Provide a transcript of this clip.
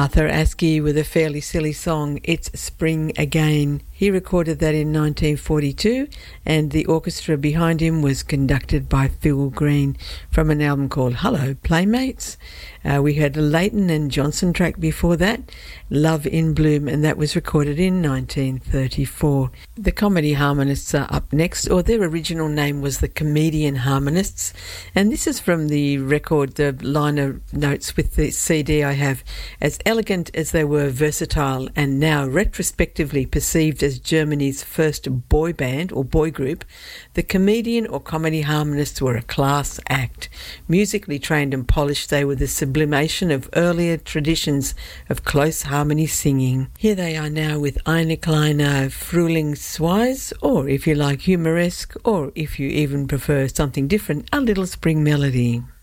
Arthur Askey with a fairly silly song, It's Spring Again. He recorded that in 1942, and the orchestra behind him was conducted by Phil Green from an album called Hello Playmates. We had a Leighton and Johnson track before that, Love in Bloom, and that was recorded in 1934. The Comedy Harmonists are up next, or their original name was the Comedian Harmonists, and this is from the record, the liner notes with the CD I have. As elegant as they were versatile and now retrospectively perceived as Germany's first boy band or boy group, the Comedian or Comedy Harmonists were a class act. Musically trained and polished, they were the sublimation of earlier traditions of close harmony singing. Here they are now with Eine kleine Frühlingsweise, or if you like humoresque, or if you even prefer something different, a little spring melody.